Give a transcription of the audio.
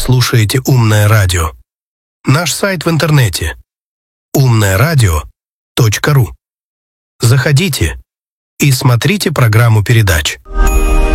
слушаете «Умное радио». Наш сайт в интернете умное-радио.ру. Заходите и смотрите программу передач.